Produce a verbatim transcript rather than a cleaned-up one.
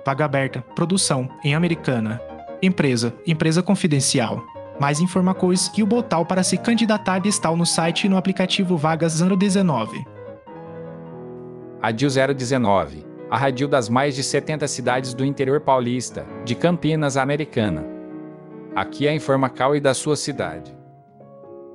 vaga aberta, produção, em Americana. Empresa, empresa confidencial. Mais informações e o botão para se candidatar está no site e no aplicativo Vagas zero dezenove. Rádio zero dezenove, a rádio das mais de setenta cidades do interior paulista, de Campinas, Americana. Aqui é a informação e da sua cidade.